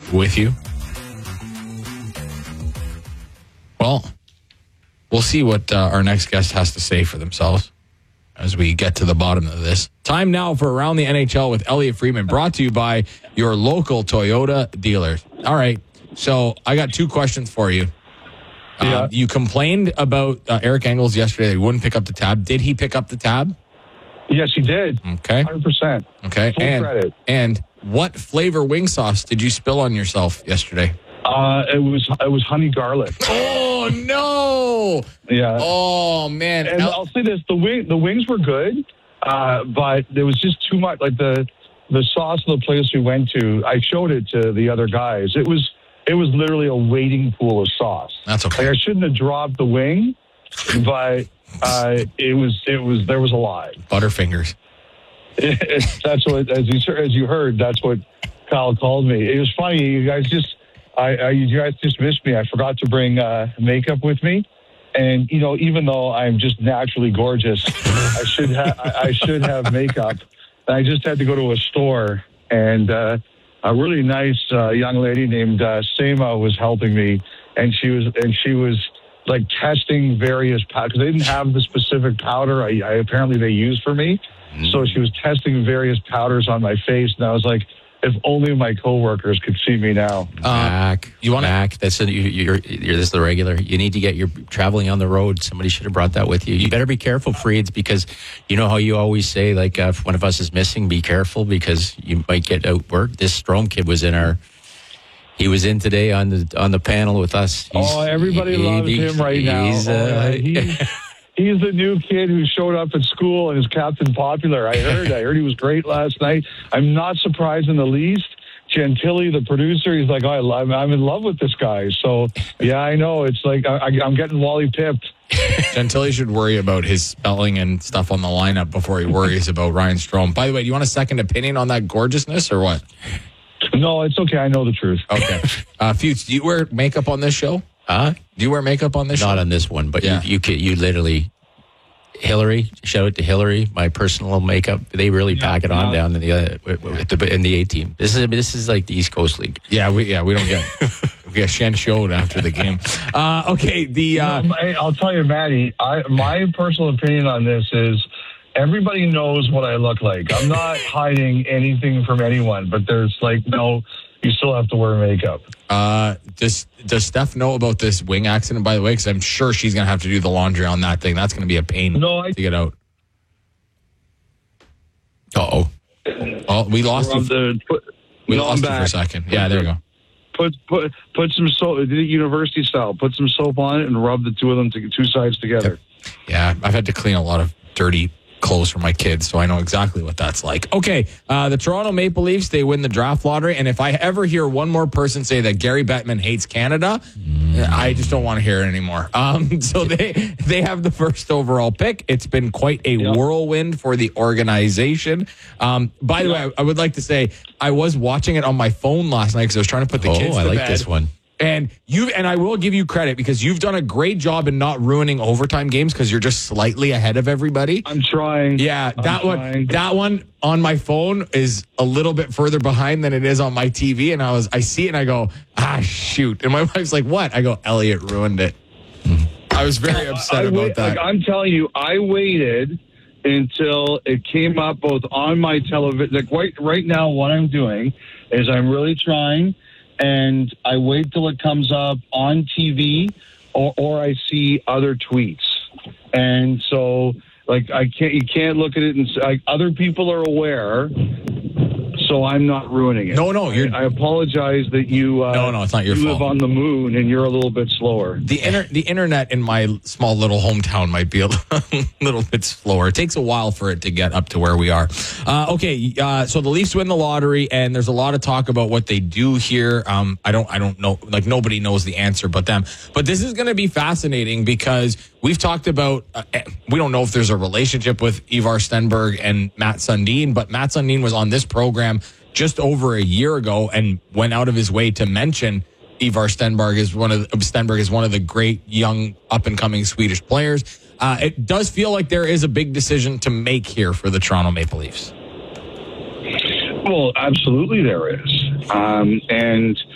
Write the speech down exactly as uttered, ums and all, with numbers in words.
with you. Well, we'll see what uh, our next guest has to say for themselves as we get to the bottom of this. Time now for Around the N H L with Elliot Friedman, brought to you by your local Toyota dealers. All right, so I got two questions for you. Yeah. Um, you complained about uh, Eric Engels yesterday that he wouldn't pick up the tab. Did he pick up the tab? Yes, he did. Okay. one hundred percent. Okay. Full and, credit. And what flavor wing sauce did you spill on yourself yesterday? Uh, it was it was honey garlic. Oh, no. Yeah. Oh, man. And El- I'll say this: the wing, the wings were good, uh, but there was just too much. Like the the sauce of the place we went to, I showed it to the other guys. It was it was literally a wading pool of sauce. That's okay. Like I shouldn't have dropped the wing, but uh, it was it was there was a lot. Butterfingers. That's what as you as you heard. That's what Kyle called me. It was funny. You guys just I, I you guys just missed me. I forgot to bring uh, makeup with me. And, you know, even though I'm just naturally gorgeous, I should have I should have makeup. And I just had to go to a store, and uh, a really nice uh, young lady named uh, Seema was helping me, and she was and she was like testing various powders because they didn't have the specific powder I, I apparently they used for me. Mm. So she was testing various powders on my face, and I was like, if only my coworkers could see me now. Uh, Mac, you want Mac? That's a, you, you're, you're this is the regular. You need to get your traveling on the road. Somebody should have brought that with you. You better be careful, Freeds, because you know how you always say, like, uh, if one of us is missing, be careful because you might get outworked. This Strom kid was in our. He was in today on the on the panel with us. He's, oh, everybody he, loves he, him right now. He's, oh, uh, he's, he's the new kid who showed up at school and is Captain Popular. I heard. I heard he was great last night. I'm not surprised in the least. Gentili, the producer, he's like, oh, I love, I'm in love with this guy. So, yeah, I know. It's like I, I'm getting Wally pipped. Gentili should worry about his spelling and stuff on the lineup before he worries about Ryan Strome. By the way, do you want a second opinion on that gorgeousness or what? No, it's okay. I know the truth. Okay. Uh, Fuchs, do you wear makeup on this show? Huh? Do you wear makeup on this Not show? Not on this one, but yeah. you, you, you literally... Hillary, shout out to Hillary, my personal makeup. They really yeah, pack it on yeah. down in the, uh, in the A team. This is this is like the East Coast League. Yeah, we yeah we don't get we get Shan showed after the game. Uh, okay, the uh, no, I'll tell you, Maddie. I my personal opinion on this is everybody knows what I look like. I'm not hiding anything from anyone, but there's like no. You still have to wear makeup. Uh, does does Steph know about this wing accident, by the way? Because I'm sure she's going to have to do the laundry on that thing. That's going to be a pain no, I, to get out. Uh-oh. Oh, we lost you. The, put, we no, lost you for a second. Yeah, there we go. Put put put some soap, university style. Put some soap on it and rub the two of them, to, two sides together. Yeah, I've had to clean a lot of dirty clothes for my kids, so I know exactly what that's like. Okay, uh, the Toronto Maple Leafs, they win the draft lottery, and if I ever hear one more person say that Gary Bettman hates Canada, mm. I just don't want to hear it anymore. Um, so they they have the first overall pick. It's been quite a yep. whirlwind for the organization. Um, by the yep. way, I, I would like to say I was watching it on my phone last night because I was trying to put the oh, kids to I like bed. this one. And you and I will give you credit because you've done a great job in not ruining overtime games because you're just slightly ahead of everybody. I'm trying. Yeah, that I'm one trying. that one on my phone is a little bit further behind than it is on my T V. And I was I see it and I go, ah shoot. And my wife's like, what? I go, Elliot ruined it. I was very upset I about wait, that. Like, I'm telling you, I waited until it came up both on my television. Like right, right now, what I'm doing is I'm really trying. And I wait till it comes up on T V or, or I see other tweets. And so, like, I can't, you can't look at it and like, other people are aware, so I'm not ruining it. No, no, you're. I, I apologize that you. Uh, no, no, it's not your you fault. live on the moon and you're a little bit slower. The inter- the internet in my small little hometown might be a little bit slower. It takes a while for it to get up to where we are. Uh, okay, uh, so the Leafs win the lottery, and there's a lot of talk about what they do here. Um, I don't, I don't know. Like nobody knows the answer but them. But this is going to be fascinating because we've talked about. Uh, we don't know if there's a relationship with Ivar Stenberg and Matt Sundin, but Matt Sundin was on this program just over a year ago and went out of his way to mention Ivar Stenberg is one of the, Stenberg is one of the great young up and coming Swedish players. Uh, it does feel like there is a big decision to make here for the Toronto Maple Leafs. Well, absolutely there is, um, and